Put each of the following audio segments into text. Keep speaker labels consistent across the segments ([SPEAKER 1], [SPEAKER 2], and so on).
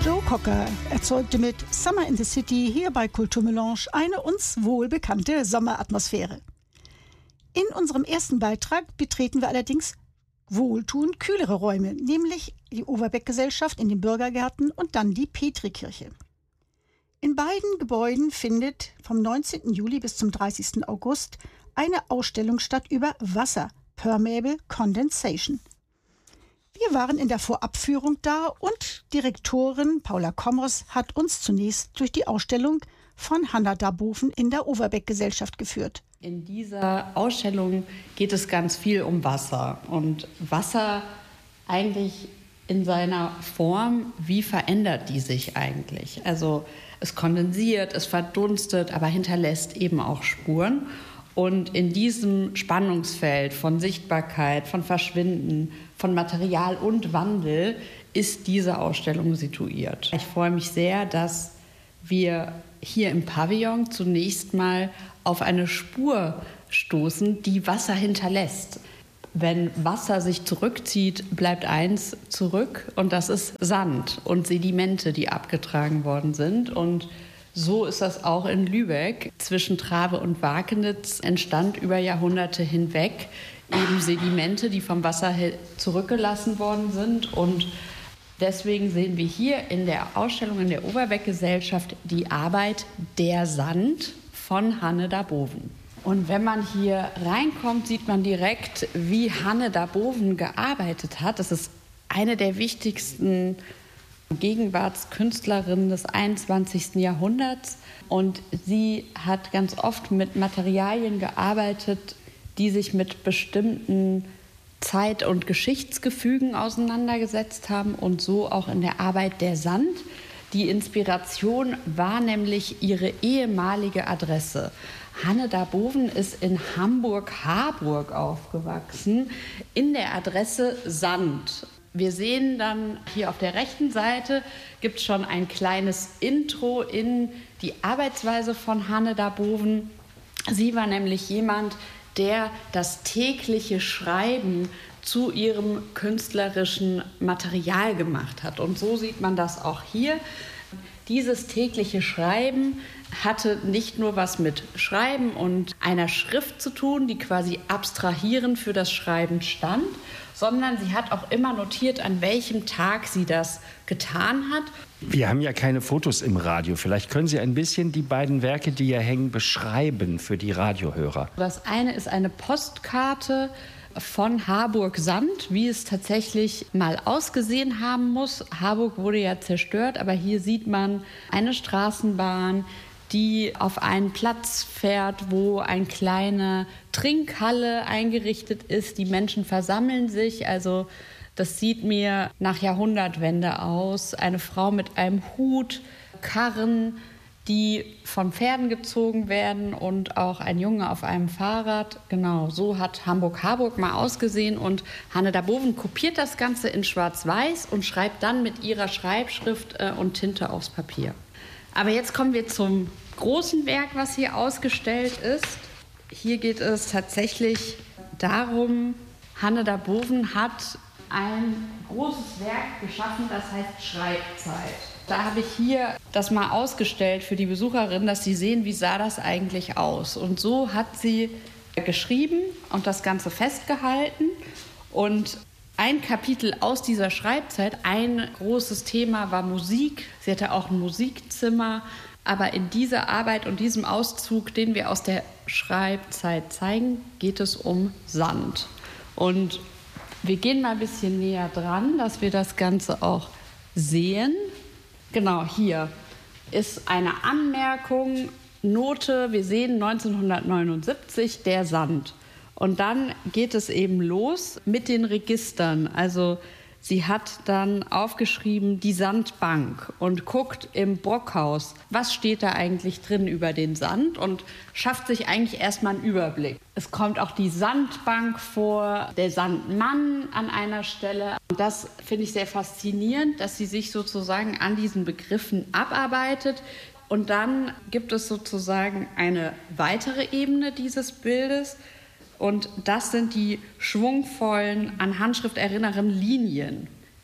[SPEAKER 1] Joe Cocker erzeugte mit Summer in the City hier bei Kulturmelange eine uns wohlbekannte Sommeratmosphäre. In unserem ersten Beitrag betreten wir allerdings wohltuend kühlere Räume, nämlich die Overbeck-Gesellschaft in den Bürgergärten und dann die Petrikirche. In beiden Gebäuden findet vom 19. Juli bis zum 30. August eine Ausstellung statt über Wasser, Permeable Condensation. Wir waren in der Vorabführung da und Direktorin Paula Kommers hat uns zunächst durch die Ausstellung von Hanna Darboven in der Overbeck-Gesellschaft geführt.
[SPEAKER 2] In dieser Ausstellung geht es ganz viel um Wasser. Und Wasser eigentlich in seiner Form, wie verändert die sich eigentlich? Also es kondensiert, es verdunstet, aber hinterlässt eben auch Spuren. Und in diesem Spannungsfeld von Sichtbarkeit, von Verschwinden, von Material und Wandel ist diese Ausstellung situiert. Ich freue mich sehr, dass wir hier im Pavillon zunächst mal auf eine Spur stoßen, die Wasser hinterlässt. Wenn Wasser sich zurückzieht, bleibt eins zurück und das ist Sand und Sedimente, die abgetragen worden sind. Und so ist das auch in Lübeck. Zwischen Trave und Wakenitz entstand über Jahrhunderte hinweg eben Sedimente, die vom Wasser zurückgelassen worden sind. Und deswegen sehen wir hier in der Ausstellung in der Overbeck-Gesellschaft die Arbeit Der Sand von Hanne Darboven. Und wenn man hier reinkommt, sieht man direkt, wie Hanne Darboven gearbeitet hat. Das ist eine der wichtigsten Gegenwartskünstlerin des 21. Jahrhunderts und sie hat ganz oft mit Materialien gearbeitet, die sich mit bestimmten Zeit- und Geschichtsgefügen auseinandergesetzt haben und so auch in der Arbeit Der Sand. Die Inspiration war nämlich ihre ehemalige Adresse. Hanne Darboven ist in Hamburg-Harburg aufgewachsen, in der Adresse Sand. Wir sehen dann hier auf der rechten Seite gibt es schon ein kleines Intro in die Arbeitsweise von Hanne Darboven. Sie war nämlich jemand, der das tägliche Schreiben zu ihrem künstlerischen Material gemacht hat. Und so sieht man das auch hier. Dieses tägliche Schreiben hatte nicht nur was mit Schreiben und einer Schrift zu tun, die quasi abstrahierend für das Schreiben stand, sondern sie hat auch immer notiert, an welchem Tag sie das getan hat.
[SPEAKER 3] Wir haben ja keine Fotos im Radio. Vielleicht können Sie ein bisschen die beiden Werke, die hier hängen, beschreiben für die Radiohörer.
[SPEAKER 2] Das eine ist eine Postkarte von Harburg-Sand, wie es tatsächlich mal ausgesehen haben muss. Harburg wurde ja zerstört, aber hier sieht man eine Straßenbahn, die auf einen Platz fährt, wo eine kleine Trinkhalle eingerichtet ist. Die Menschen versammeln sich, also das sieht mir nach Jahrhundertwende aus. Eine Frau mit einem Hut, Karren, die von Pferden gezogen werden und auch ein Junge auf einem Fahrrad. Genau, so hat Hamburg-Harburg mal ausgesehen und Hanne Darboven kopiert das Ganze in Schwarz-Weiß und schreibt dann mit ihrer Schreibschrift und Tinte aufs Papier. Aber jetzt kommen wir zum großen Werk, was hier ausgestellt ist. Hier geht es tatsächlich darum, Hanne Darboven hat ein großes Werk geschaffen, das heißt Schreibzeit. Da habe ich hier das mal ausgestellt für die Besucherinnen, dass sie sehen, wie sah das eigentlich aus. Und so hat sie geschrieben und das Ganze festgehalten. Und ein Kapitel aus dieser Schreibzeit, ein großes Thema war Musik. Sie hatte auch ein Musikzimmer. Aber in dieser Arbeit und diesem Auszug, den wir aus der Schreibzeit zeigen, geht es um Sand. Und wir gehen mal ein bisschen näher dran, dass wir das Ganze auch sehen. Genau, hier ist eine Anmerkung, Note, wir sehen 1979, der Sand. Und dann geht es eben los mit den Registern. Also sie hat dann aufgeschrieben, die Sandbank und guckt im Brockhaus, was steht da eigentlich drin über den Sand und schafft sich eigentlich erstmal einen Überblick. Es kommt auch die Sandbank vor, der Sandmann an einer Stelle. Und das finde ich sehr faszinierend, dass sie sich sozusagen an diesen Begriffen abarbeitet. Und dann gibt es sozusagen eine weitere Ebene dieses Bildes. Und das sind die schwungvollen, an Handschrift erinnernden Linien.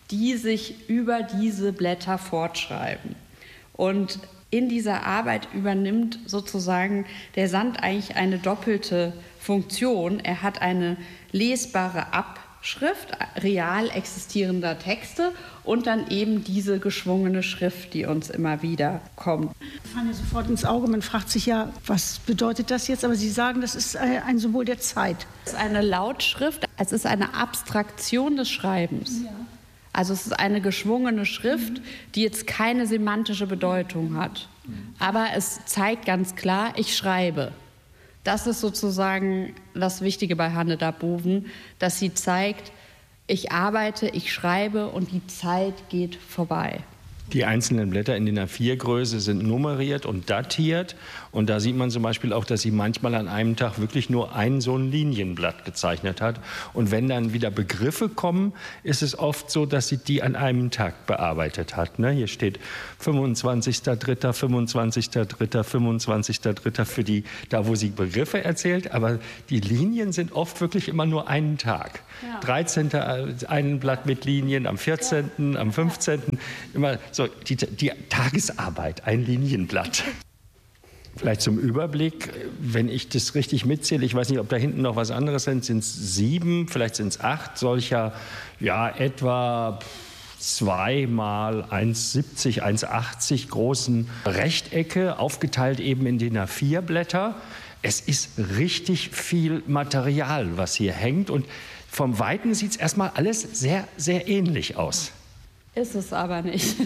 [SPEAKER 2] die sich über diese Blätter fortschreiben. Und in dieser Arbeit übernimmt sozusagen der Sand eigentlich eine doppelte Funktion. Er hat eine lesbare Abschrift real existierender Texte und dann eben diese geschwungene Schrift, die uns immer wieder kommt.
[SPEAKER 1] Ich fand ja sofort ins Auge, man fragt sich ja, was bedeutet das jetzt? Aber Sie sagen, das ist ein Symbol der Zeit.
[SPEAKER 2] Es ist eine Lautschrift, es ist eine Abstraktion des Schreibens. Ja. Also es ist eine geschwungene Schrift, die jetzt keine semantische Bedeutung hat. Aber es zeigt ganz klar, ich schreibe. Das ist sozusagen das Wichtige bei Hanne Daboven, dass sie zeigt, ich arbeite, ich schreibe und die Zeit geht vorbei.
[SPEAKER 3] Die einzelnen Blätter in der A4-Größe sind nummeriert und datiert. Und da sieht man zum Beispiel auch, dass sie manchmal an einem Tag wirklich nur ein so ein Linienblatt gezeichnet hat. Und wenn dann wieder Begriffe kommen, ist es oft so, dass sie die an einem Tag bearbeitet hat. Ne? Hier steht 25.03., 25.03., 25.03. für die, da wo sie Begriffe erzählt. Aber die Linien sind oft wirklich immer nur einen Tag. Ja. 13. ein Blatt mit Linien, am 14., am 15. Immer so die Tagesarbeit, ein Linienblatt. Vielleicht zum Überblick, wenn ich das richtig mitzähle, ich weiß nicht, ob da hinten noch was anderes sind es 7, vielleicht sind es 8 solcher, ja, etwa 2 mal 1,70, 1,80 großen Rechtecke, aufgeteilt eben in DIN A4-Blätter. Es ist richtig viel Material, was hier hängt, und vom Weiten sieht es erstmal alles sehr, sehr ähnlich aus.
[SPEAKER 2] Ist es aber nicht.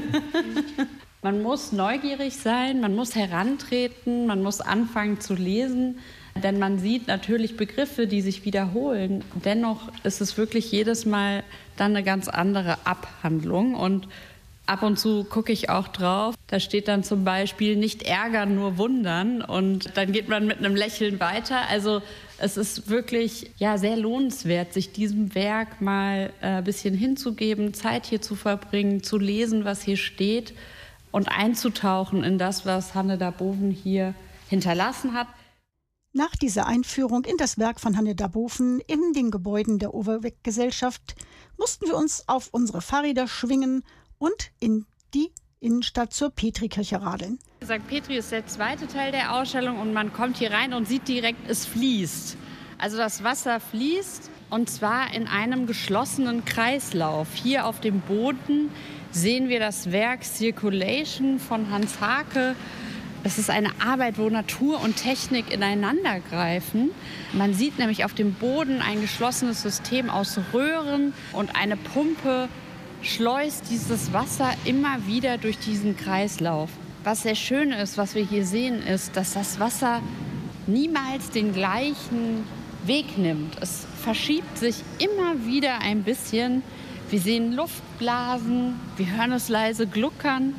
[SPEAKER 2] Man muss neugierig sein, man muss herantreten, man muss anfangen zu lesen, denn man sieht natürlich Begriffe, die sich wiederholen. Dennoch ist es wirklich jedes Mal dann eine ganz andere Abhandlung, und ab und zu gucke ich auch drauf. Da steht dann zum Beispiel nicht ärgern, nur wundern, und dann geht man mit einem Lächeln weiter. Also es ist wirklich sehr lohnenswert, sich diesem Werk mal ein bisschen hinzugeben, Zeit hier zu verbringen, zu lesen, was hier steht und einzutauchen in das, was Hanne Daboven hier hinterlassen hat.
[SPEAKER 1] Nach dieser Einführung in das Werk von Hanne Daboven in den Gebäuden der Overweg-Gesellschaft mussten wir uns auf unsere Fahrräder schwingen und in die Innenstadt zur Petrikirche radeln.
[SPEAKER 2] St. Petri ist der zweite Teil der Ausstellung und man kommt hier rein und sieht direkt, es fließt. Also das Wasser fließt, und zwar in einem geschlossenen Kreislauf. Hier auf dem Boden sehen wir das Werk Circulation von Hans Haake. Das ist eine Arbeit, wo Natur und Technik ineinander greifen. Man sieht nämlich auf dem Boden ein geschlossenes System aus Röhren, und eine Pumpe schleust dieses Wasser immer wieder durch diesen Kreislauf. Was sehr schön ist, was wir hier sehen, ist, dass das Wasser niemals den gleichen Weg nimmt. Es verschiebt sich immer wieder ein bisschen. Wir sehen Luftblasen, wir hören es leise gluckern.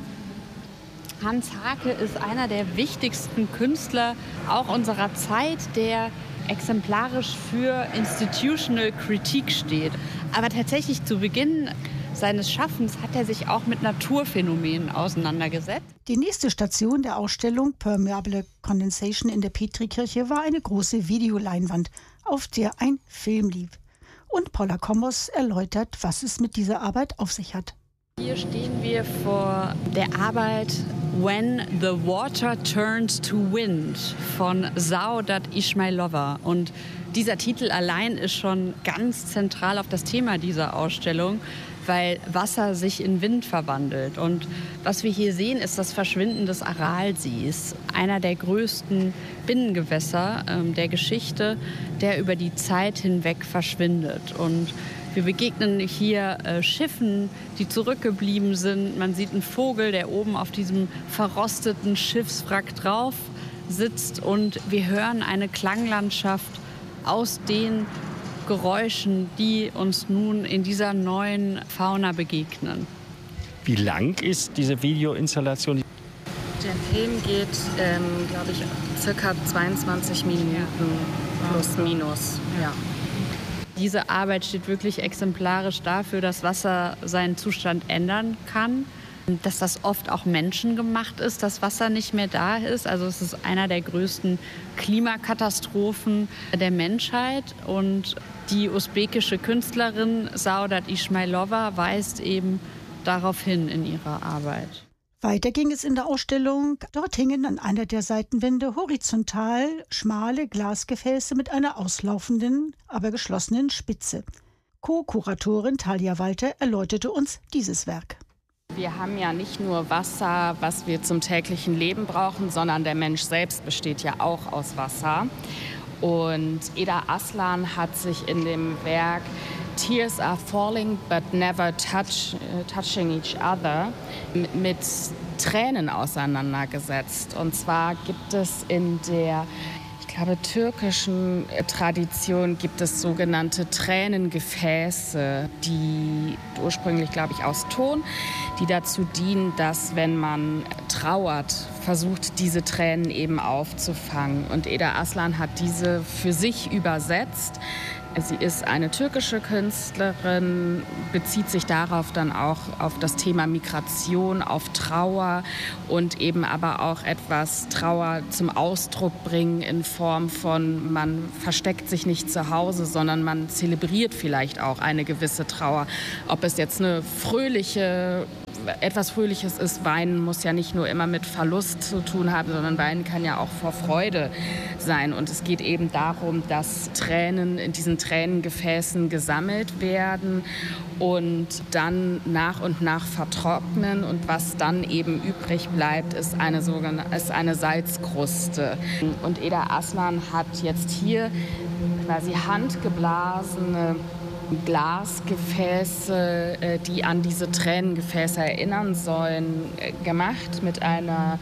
[SPEAKER 2] Hans Haake ist einer der wichtigsten Künstler auch unserer Zeit, der exemplarisch für Institutional Critique steht. Aber tatsächlich zu Beginn seines Schaffens hat er sich auch mit Naturphänomenen auseinandergesetzt.
[SPEAKER 1] Die nächste Station der Ausstellung Permeable Condensation in der Petrikirche war eine große Videoleinwand, auf der ein Film lief. Und Paula Kommos erläutert, was es mit dieser Arbeit auf sich hat.
[SPEAKER 2] Hier stehen wir vor der Arbeit When the Water Turns to Wind von Saudat Ismailova. Und dieser Titel allein ist schon ganz zentral auf das Thema dieser Ausstellung, weil Wasser sich in Wind verwandelt. Und was wir hier sehen, ist das Verschwinden des Aralsees, einer der größten Binnengewässer der Geschichte, der über die Zeit hinweg verschwindet. Und wir begegnen hier Schiffen, die zurückgeblieben sind. Man sieht einen Vogel, der oben auf diesem verrosteten Schiffswrack drauf sitzt. Und wir hören eine Klanglandschaft aus den Geräuschen, die uns nun in dieser neuen Fauna begegnen.
[SPEAKER 3] Wie lang ist diese Videoinstallation?
[SPEAKER 4] Der Film geht, glaube ich, circa 22 Minuten plus minus. Ja.
[SPEAKER 2] Diese Arbeit steht wirklich exemplarisch dafür, dass Wasser seinen Zustand ändern kann. dass das oft auch menschengemacht ist, dass Wasser nicht mehr da ist. Also es ist einer der größten Klimakatastrophen der Menschheit. Und die usbekische Künstlerin Saudat Ismailova weist eben darauf hin in ihrer Arbeit.
[SPEAKER 1] Weiter ging es in der Ausstellung. Dort hingen an einer der Seitenwände horizontal schmale Glasgefäße mit einer auslaufenden, aber geschlossenen Spitze. Co-Kuratorin Talia Walter erläuterte uns dieses Werk.
[SPEAKER 4] Wir haben ja nicht nur Wasser, was wir zum täglichen Leben brauchen, sondern der Mensch selbst besteht ja auch aus Wasser. Und Eda Aslan hat sich in dem Werk Tears are falling but never touching each other mit Tränen auseinandergesetzt. Und zwar gibt es in der türkischen Tradition gibt es sogenannte Tränengefäße, die ursprünglich, aus Ton, die dazu dienen, dass, wenn man trauert, versucht, diese Tränen eben aufzufangen. Und Eda Aslan hat diese für sich übersetzt. Sie ist eine türkische Künstlerin, bezieht sich darauf dann auch auf das Thema Migration, auf Trauer und eben aber auch etwas Trauer zum Ausdruck bringen in Form von, man versteckt sich nicht zu Hause, sondern man zelebriert vielleicht auch eine gewisse Trauer. Ob es jetzt eine etwas Fröhliches ist, Weinen muss ja nicht nur immer mit Verlust zu tun haben, sondern Weinen kann ja auch vor Freude sein. Und es geht eben darum, dass Tränen in diesen Tränengefäßen gesammelt werden und dann nach und nach vertrocknen. Und was dann eben übrig bleibt, ist eine Salzkruste. Und Eda Aslan hat jetzt hier quasi handgeblasene Glasgefäße, die an diese Tränengefäße erinnern sollen, gemacht mit einer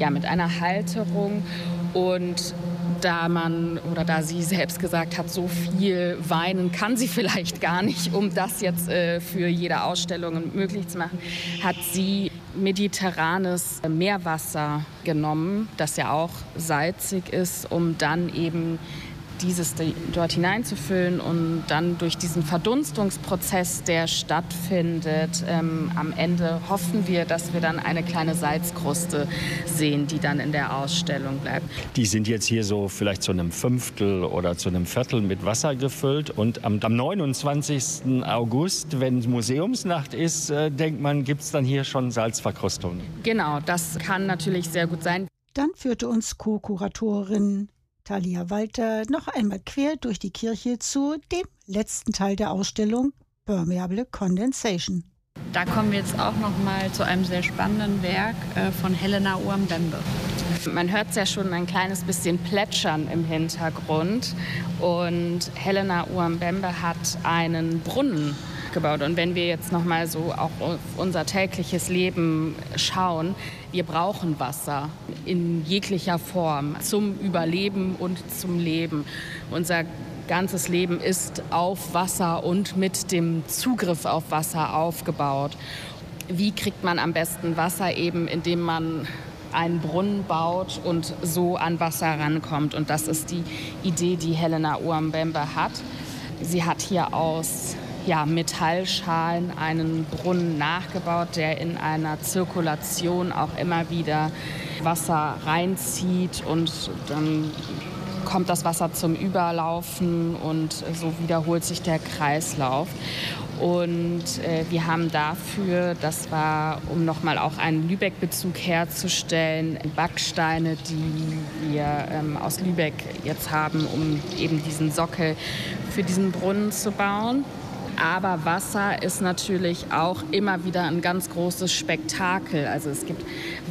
[SPEAKER 4] Halterung. Und da sie selbst gesagt hat, so viel weinen kann sie vielleicht gar nicht, um das jetzt für jede Ausstellung möglich zu machen, hat sie mediterranes Meerwasser genommen, das ja auch salzig ist, um dann eben dieses dort hineinzufüllen und dann durch diesen Verdunstungsprozess, der stattfindet, am Ende hoffen wir, dass wir dann eine kleine Salzkruste sehen, die dann in der Ausstellung bleibt.
[SPEAKER 3] Die sind jetzt hier so vielleicht zu einem Fünftel oder zu einem Viertel mit Wasser gefüllt und am 29. August, wenn Museumsnacht ist, denkt man, gibt es dann hier schon Salzverkrustung.
[SPEAKER 4] Genau, das kann natürlich sehr gut sein.
[SPEAKER 1] Dann führte uns Co-Kuratorin Talia Walter noch einmal quer durch die Kirche zu dem letzten Teil der Ausstellung Permeable Condensation.
[SPEAKER 2] Da kommen wir jetzt auch noch mal zu einem sehr spannenden Werk von Helena Ouambembe.
[SPEAKER 4] Man hört es ja schon ein kleines bisschen plätschern im Hintergrund. Und Helena Ouambembe hat einen Brunnen gebaut. Und wenn wir jetzt noch mal so auch auf unser tägliches Leben schauen, wir brauchen Wasser in jeglicher Form zum Überleben und zum Leben. Unser ganzes Leben ist auf Wasser und mit dem Zugriff auf Wasser aufgebaut. Wie kriegt man am besten Wasser? Eben indem man einen Brunnen baut und so an Wasser rankommt. Und das ist die Idee, die Helena Ouambembe hat. Sie hat hier aus Metallschalen einen Brunnen nachgebaut, der in einer Zirkulation auch immer wieder Wasser reinzieht und dann kommt das Wasser zum Überlaufen und so wiederholt sich der Kreislauf. Und wir haben dafür, das war, um nochmal auch einen Lübeck-Bezug herzustellen, Backsteine, die wir aus Lübeck jetzt haben, um eben diesen Sockel für diesen Brunnen zu bauen. Aber Wasser ist natürlich auch immer wieder ein ganz großes Spektakel. Also es gibt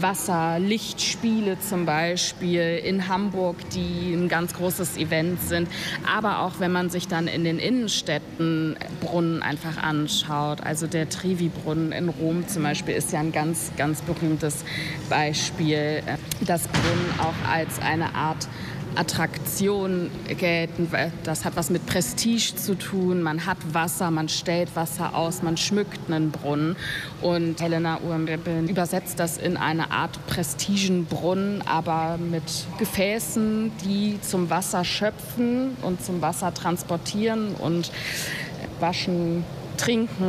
[SPEAKER 4] Wasserlichtspiele zum Beispiel in Hamburg, die ein ganz großes Event sind. Aber auch wenn man sich dann in den Innenstädten Brunnen einfach anschaut. Also der Trevi-Brunnen in Rom zum Beispiel ist ja ein ganz, ganz berühmtes Beispiel. Das Brunnen auch als eine Art Attraktion gelten. Das hat was mit Prestige zu tun. Man hat Wasser, man stellt Wasser aus, man schmückt einen Brunnen. Und Helena Ouambembe übersetzt das in eine Art Prestigenbrunnen, aber mit Gefäßen, die zum Wasser schöpfen und zum Wasser transportieren und waschen, trinken,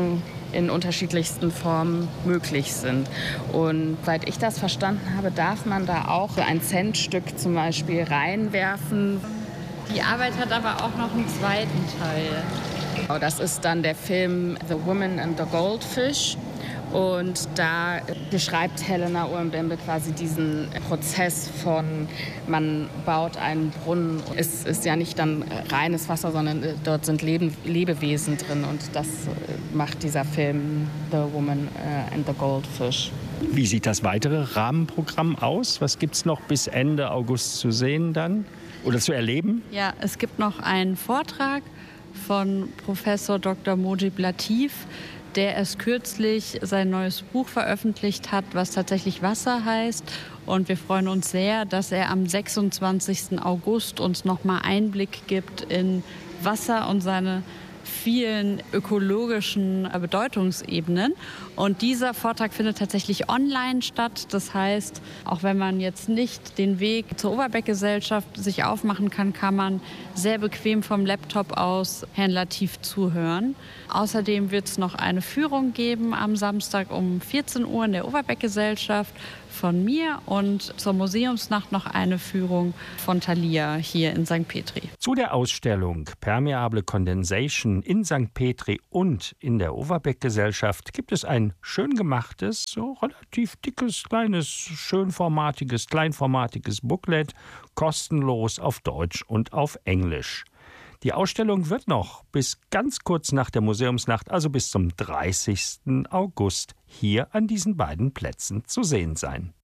[SPEAKER 4] in unterschiedlichsten Formen möglich sind. Und seit ich das verstanden habe, darf man da auch ein Centstück zum Beispiel reinwerfen.
[SPEAKER 2] Die Arbeit hat aber auch noch einen zweiten Teil.
[SPEAKER 4] Das ist dann der Film The Woman and the Goldfish. Und da beschreibt Helena Oyembembe quasi diesen Prozess von, man baut einen Brunnen. Es ist ja nicht dann reines Wasser, sondern dort sind Lebewesen drin. Und das macht dieser Film The Woman and the Goldfish.
[SPEAKER 3] Wie sieht das weitere Rahmenprogramm aus? Was gibt es noch bis Ende August zu sehen dann oder zu erleben?
[SPEAKER 2] Ja, es gibt noch einen Vortrag von Professor Dr. Mojib Latif, der erst kürzlich sein neues Buch veröffentlicht hat, was tatsächlich Wasser heißt. Und wir freuen uns sehr, dass er am 26. August uns nochmal Einblick gibt in Wasser und seine vielen ökologischen Bedeutungsebenen. Und dieser Vortrag findet tatsächlich online statt. Das heißt, auch wenn man jetzt nicht den Weg zur Overbeck-Gesellschaft sich aufmachen kann, kann man sehr bequem vom Laptop aus Herrn Latif zuhören. Außerdem wird es noch eine Führung geben am Samstag um 14 Uhr in der Overbeck-Gesellschaft von mir und zur Museumsnacht noch eine Führung von Thalia hier in St. Petri.
[SPEAKER 3] Zu der Ausstellung Permeable Condensation in St. Petri und in der Overbeck-Gesellschaft gibt es ein schön gemachtes, so relativ dickes, kleines, kleinformatiges Booklet, kostenlos auf Deutsch und auf Englisch. Die Ausstellung wird noch bis ganz kurz nach der Museumsnacht, also bis zum 30. August, hier an diesen beiden Plätzen zu sehen sein.